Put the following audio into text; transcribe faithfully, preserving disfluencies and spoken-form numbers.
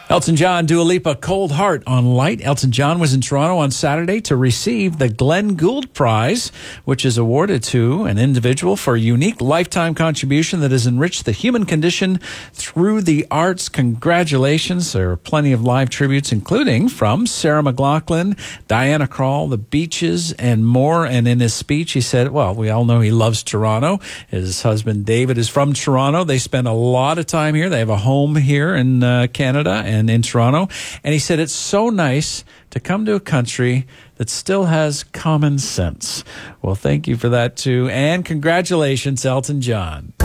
Elton John, Dua Lipa, Cold Heart on Light. Elton John was in Toronto on Saturday to receive the Glenn Gould Prize, which is awarded to an individual for a unique lifetime contribution that has enriched the human condition through the arts. Congratulations. There are plenty of live tributes, including from Sarah McLachlan, Diana Krall, The Beaches, and more. And in his speech, he said, well, we all know he loves Toronto. His husband, David, is from Toronto. They spend a lot of time here. They have a home here in uh, Canada and in Toronto. And he said it's so nice to come to a country that still has common sense. Well, thank you for that, too. And congratulations, Elton John.